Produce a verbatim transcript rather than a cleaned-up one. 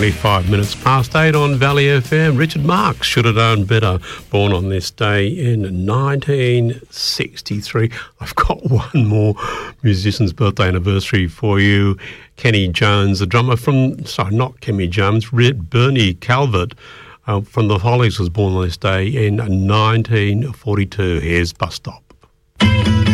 twenty-five minutes past eight on Valley F M. Richard Marx should have known better. Born on this day in nineteen sixty-three. I've got one more musician's birthday anniversary for you. Kenny Jones, the drummer from, sorry, not Kenny Jones, Bernie Calvert uh, from the Hollies was born on this day in nineteen forty-two. Here's Bus Stop.